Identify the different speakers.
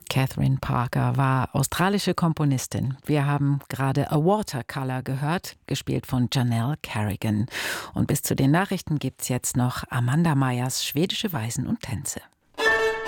Speaker 1: Catherine Parker war australische Komponistin. Wir haben gerade A Watercolor gehört, gespielt von Janelle Kerrigan. Und bis zu den Nachrichten gibt's jetzt noch Amanda Meyers schwedische Weisen und Tänze.